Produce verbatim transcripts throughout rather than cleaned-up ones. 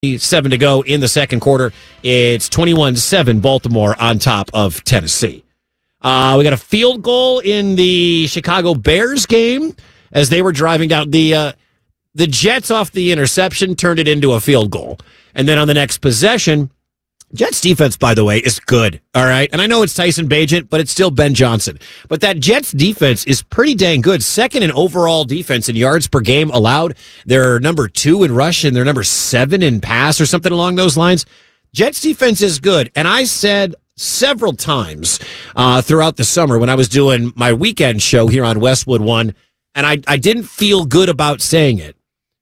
Seven to go in the second quarter. It's twenty-one seven Baltimore on top of Tennessee. Uh, we got a field goal in the Chicago Bears game as they were driving down. The uh, the Jets off the interception turned it into a field goal. And then on the next possession, Jets defense, by the way, is good. All right. And I know it's Tyson Bagent, but it's still Ben Johnson. But that Jets defense is pretty dang good. Second in overall defense in yards per game allowed. They're number two in rush and they're number seven in pass or something along those lines. Jets defense is good. And I said several times uh, throughout the summer when I was doing my weekend show here on Westwood One, and I, I didn't feel good about saying it.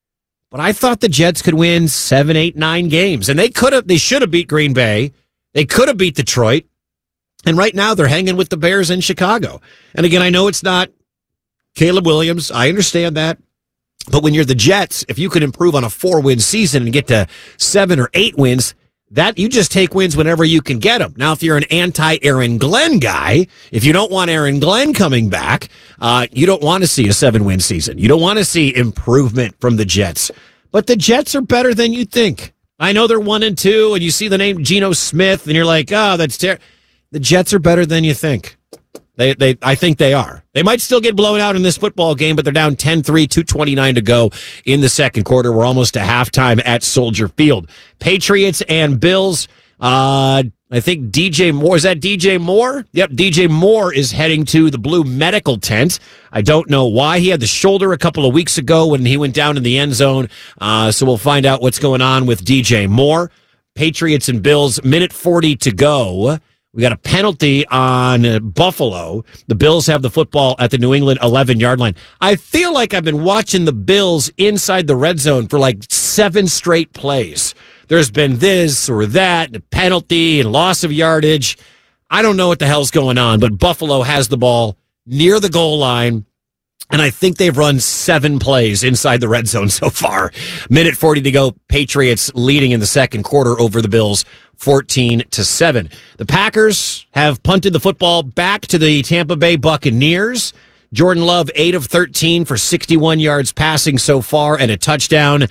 But I thought the Jets could win seven, eight, nine games. And they could have, they should have beat Green Bay. They could have beat Detroit. And right now they're hanging with the Bears in Chicago. And again, I know it's not Caleb Williams. I understand that. But when you're the Jets, if you could improve on a four-win season and get to seven or eight wins, that you just take wins whenever you can get them. Now, if you're an anti-Aaron Glenn guy, if you don't want Aaron Glenn coming back, uh, you don't want to see a seven-win season. You don't want to see improvement from the Jets. But the Jets are better than you think. I know they're one and two, and you see the name Geno Smith, and you're like, oh, that's terrible. The Jets are better than you think. They, they, I think they are. They might still get blown out in this football game, but they're down ten three, two twenty-nine to go in the second quarter. We're almost to halftime at Soldier Field. Patriots and Bills. Uh, I think D J Moore, is that D J Moore? Yep, D J Moore is heading to the Blue Medical Tent. I don't know why. He had the shoulder a couple of weeks ago when he went down in the end zone. Uh, so we'll find out what's going on with D J Moore. Patriots and Bills, minute forty to go. We got a penalty on Buffalo. The Bills have the football at the New England eleven-yard line. I feel like I've been watching the Bills inside the red zone for like seven straight plays. There's been this or that, a penalty and loss of yardage. I don't know what the hell's going on, but Buffalo has the ball near the goal line, and I think they've run seven plays inside the red zone so far. Minute forty to go. Patriots leading in the second quarter over the Bills, fourteen to seven. The Packers have punted the football back to the Tampa Bay Buccaneers. Jordan Love, eight of thirteen for sixty-one yards passing so far and a touchdown.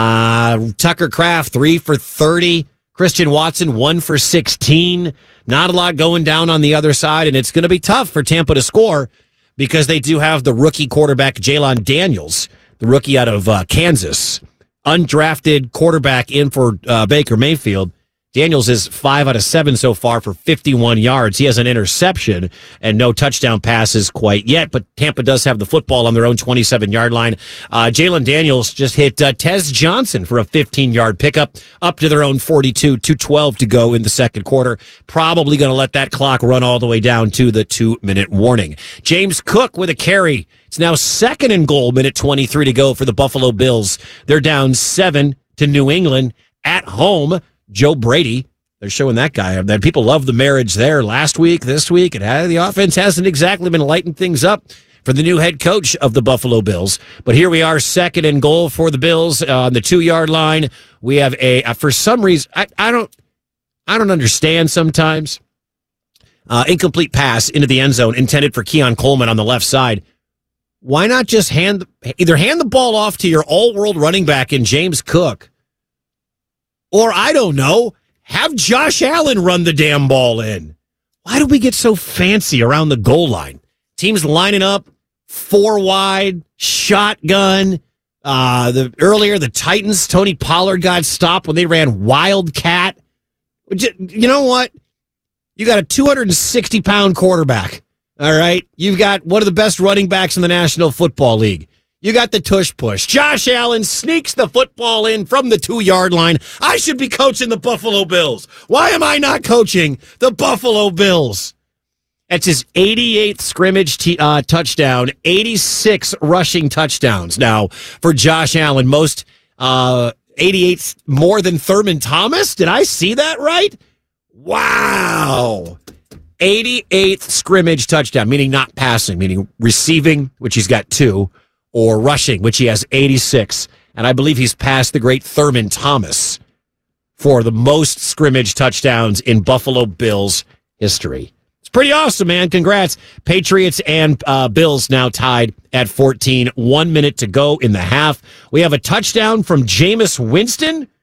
Uh, Tucker Kraft, three for thirty. Christian Watson, one for sixteen. Not a lot going down on the other side, and it's going to be tough for Tampa to score because they do have the rookie quarterback, Jalon Daniels, the rookie out of uh, Kansas. Undrafted quarterback in for uh, Baker Mayfield. Daniels is five out of seven so far for fifty-one yards. He has an interception and no touchdown passes quite yet, but Tampa does have the football on their own twenty-seven-yard line. Uh, Jalon Daniels just hit uh, Tez Johnson for a fifteen-yard pickup up to their own forty-two, two twelve to go in the second quarter. Probably going to let that clock run all the way down to the two-minute warning. James Cook with a carry. It's now second and goal, minute twenty-three to go for the Buffalo Bills. They're down seven to New England at home. Joe Brady, they're showing that guy. That people love the marriage there last week, this week. It had, the offense hasn't exactly been lighting things up for the new head coach of the Buffalo Bills. But here we are, second and goal for the Bills uh, on the two-yard line. We have a, uh, for some reason, I, I don't I don't understand sometimes, uh, incomplete pass into the end zone intended for Keon Coleman on the left side. Why not just hand either hand the ball off to your all-world running back in James Cook, or, I don't know, have Josh Allen run the damn ball in? Why do we get so fancy around the goal line? Teams lining up, four wide, shotgun. Uh, the earlier, the Titans, Tony Pollard got stopped when they ran Wildcat. You know what? You got a two hundred sixty pound quarterback, all right? You've got one of the best running backs in the National Football League. You got the tush push. Josh Allen sneaks the football in from the two-yard line. I should be coaching the Buffalo Bills. Why am I not coaching the Buffalo Bills? That's his eighty-eighth scrimmage t- uh, touchdown, eighty-six rushing touchdowns. Now, for Josh Allen, most uh, eighty-eight more than Thurman Thomas. Did I see that right? Wow. eighty-eighth scrimmage touchdown, meaning not passing, meaning receiving, which he's got two, or rushing, which he has eighty-six. And I believe he's passed the great Thurman Thomas for the most scrimmage touchdowns in Buffalo Bills history. It's pretty awesome, man. Congrats. Patriots and uh, Bills now tied at fourteen. One minute to go in the half. We have a touchdown from Jameis Winston